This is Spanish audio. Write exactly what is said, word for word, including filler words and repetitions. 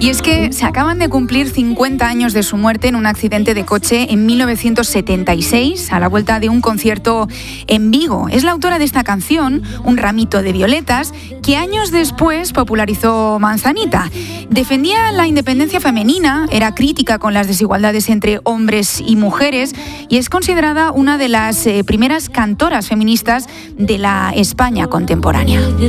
Y es que se acaban de cumplir cincuenta años de su muerte en un accidente de coche en mil novecientos setenta y seis, a la vuelta de un concierto en Vigo. Es la autora de esta canción, Un ramito de violetas, que años después popularizó Manzanita. Defendía la independencia femenina, era crítica con las desigualdades entre hombres y mujeres y es considerada una de las eh, primeras cantoras feministas de la España contemporánea.